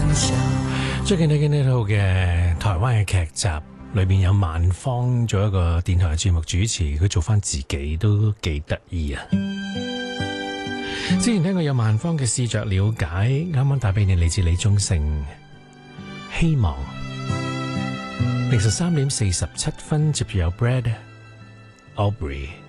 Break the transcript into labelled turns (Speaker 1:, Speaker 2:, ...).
Speaker 1: 最近睇見呢套嘅台灣嘅劇集，裏面有萬芳做一個電台嘅節目主持，佢做翻自己都幾得意啊！之前聽過有萬芳嘅試着了解，啱啱帶俾你嚟自李宗盛，希望。凌晨3:47，接住有 Brad Aubrey。